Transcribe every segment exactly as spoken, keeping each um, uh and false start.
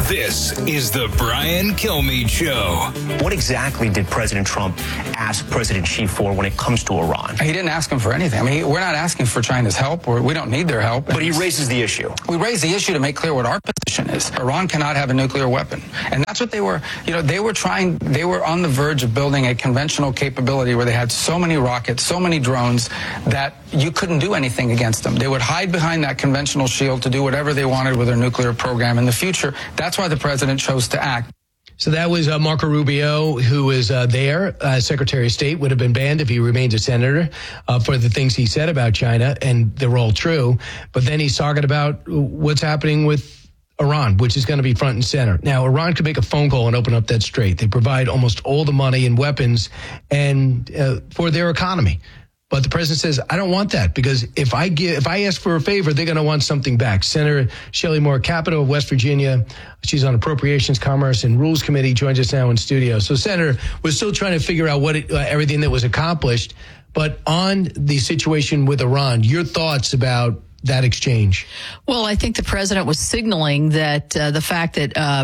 This is the Brian Kilmeade Show. What exactly did President Trump ask President Xi for when it comes to Iran? He didn't ask him for anything. I mean, we're not asking for China's help. We're, we don't need their help. But he raises the issue. We raise the issue to make clear what our position is. Iran cannot have a nuclear weapon. And that's what they were, you know, they were trying, they were on the verge of building a conventional capability where they had so many rockets, so many drones that you couldn't do anything against them. They would hide behind that conventional shield to do whatever they wanted with their nuclear program in the future. That's why the president chose to act. So that was uh, Marco Rubio, who was uh, there. Uh, Secretary of State would have been banned if he remained a senator uh, for the things he said about China, and they're all true. But then he's talking about what's happening with Iran, which is going to be front and center. Now, Iran could make a phone call and open up that strait. They provide almost all the money and weapons and uh, for their economy. But the president says, I don't want that, because if I give, if I ask for a favor, they're going to want something back. Senator Shelley Moore Capito of West Virginia, she's on Appropriations, Commerce, and Rules Committee, joins us now in studio. So, Senator, we're still trying to figure out what it, uh, everything that was accomplished. But on the situation with Iran, your thoughts about that exchange? Well, I think the president was signaling that uh, the fact that uh,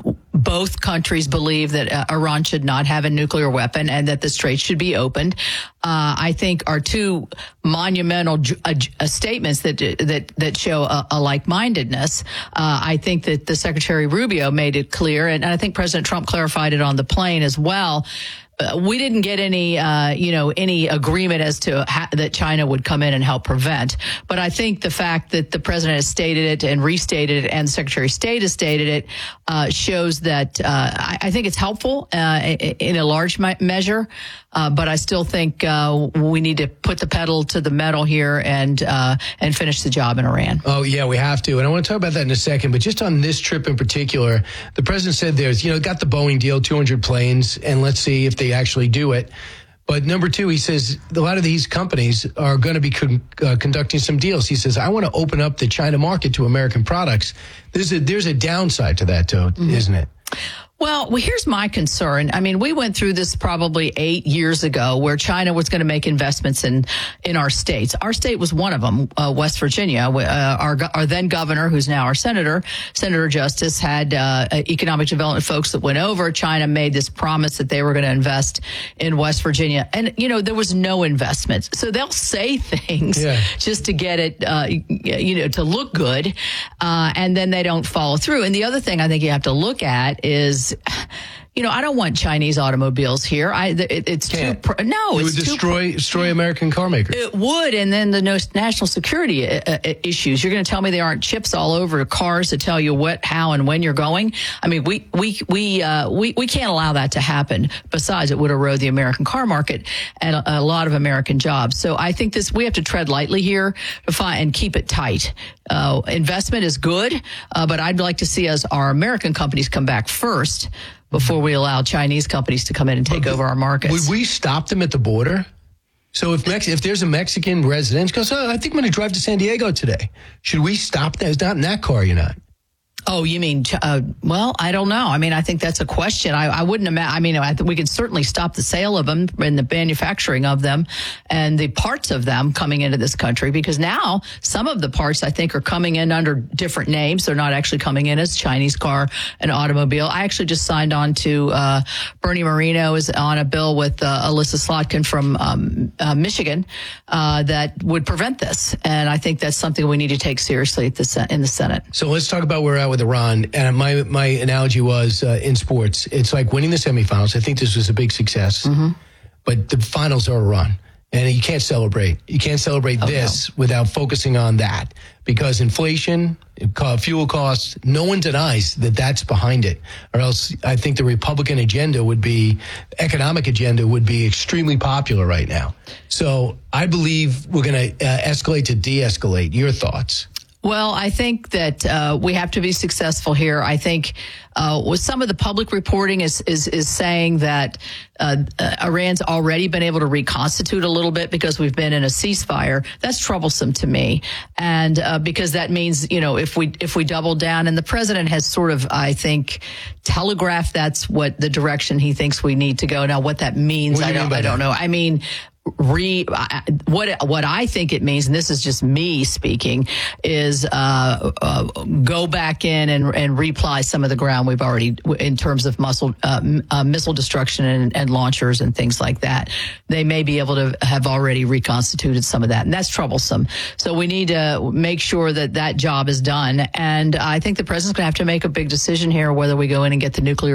both countries believe that uh, Iran should not have a nuclear weapon and that the strait should be opened, uh, I think are two monumental uh, uh, statements that that that show a, a like-mindedness. Uh, I think that the Secretary Rubio made it clear, and I think President Trump clarified it on the plane as well. Uh, we didn't get any, uh, you know, any agreement as to ha- that China would come in and help prevent. But I think the fact that the president has stated it and restated it, and the Secretary of State has stated it, uh, shows that uh, I, I think it's helpful uh, in a large me- measure. Uh, but I still think uh, we need to put the pedal to the metal here and uh, and finish the job in Iran. Oh, yeah, we have to. And I want to talk about that in a second. But just on this trip in particular, the president said there's, you know, got the Boeing deal, two hundred planes, and let's see if they actually do it. But number two, he says a lot of these companies are going to be con- uh, conducting some deals. He says, I want to open up the China market to American products. There's a, there's a downside to that, though, mm-hmm. isn't it? Well, well, here's my concern. I mean, we went through this probably eight years ago where China was going to make investments in, in our states. Our state was one of them, uh, West Virginia. Uh, our, our then governor, who's now our senator, Senator Justice, had uh, economic development folks that went over. China made this promise that they were going to invest in West Virginia. And, you know, there was no investment. So they'll say things yeah. just to get it, uh, you know, to look good. Uh, and then they don't follow through. And the other thing I think you have to look at is, you know, I don't want Chinese automobiles here. I, it, it's Can't. too, no, it it's would destroy, too, destroy American car makers. It would. And then the no, national security uh, issues. You're going to tell me there aren't chips all over cars to tell you what, how, and when you're going? I mean, we, we, we, uh, we, we can't allow that to happen. Besides, it would erode the American car market and a, a lot of American jobs. So I think this, we have to tread lightly here to find and keep it tight. Uh, investment is good, uh, but I'd like to see us, our American companies come back first before we allow Chinese companies to come in and take over our markets. Would we stop them at the border? So if Mex- if there's a Mexican resident who goes, oh, I think I'm going to drive to San Diego today, should we stop that? It's not in that car, you're not. Oh, you mean, uh, well, I don't know. I mean, I think that's a question. I, I wouldn't imagine. I mean, I th- we could certainly stop the sale of them and the manufacturing of them and the parts of them coming into this country, because now some of the parts I think are coming in under different names. They're not actually coming in as Chinese car and automobile. I actually just signed on to, uh, Bernie Moreno is on a bill with uh, Alyssa Slotkin from um, uh, Michigan uh, that would prevent this. And I think that's something we need to take seriously at the, in the Senate. So let's talk about where we're at with Iran. And my my analogy was uh, in sports, it's like winning the semifinals. I think this was a big success, mm-hmm. but the finals are Iran, and you can't celebrate. You can't celebrate oh, this no. without focusing on that, because inflation, fuel costs, no one denies that that's behind it. Or else I think the Republican agenda would be, economic agenda would be extremely popular right now. So I believe we're going to uh, escalate to de-escalate. Your thoughts? Well, I think that uh, we have to be successful here. I think uh, with some of the public reporting is is, is saying that uh, uh, Iran's already been able to reconstitute a little bit because we've been in a ceasefire. That's troublesome to me, and uh, because that means, you know, if we if we double down, and the president has sort of, I think, telegraphed that's what the direction he thinks we need to go. Now, what that means, what do I don't, I don't know. I mean, re what what I think it means, and this is just me speaking, is uh, uh, go back in and, and reapply some of the ground we've already in terms of muscle, uh, uh, missile destruction and, and launchers and things like that. They may be able to have already reconstituted some of that, and that's troublesome. So we need to make sure that that job is done. And I think the president's going to have to make a big decision here whether we go in and get the nuclear